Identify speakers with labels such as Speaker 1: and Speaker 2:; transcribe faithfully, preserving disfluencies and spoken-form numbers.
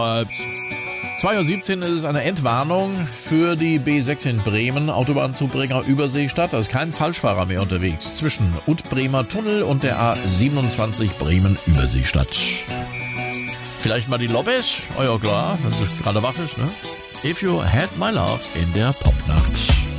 Speaker 1: zwei Uhr siebzehn ist es eine Entwarnung für die B sechs in Bremen, Autobahnzubringer Überseestadt. Da ist kein Falschfahrer mehr unterwegs zwischen Ut-Bremer Tunnel und der A siebenundzwanzig Bremen-Überseestadt. Vielleicht mal die Lobes, oh ja klar, wenn sie gerade wach ist, ne? If You Had My Love in der Popnacht.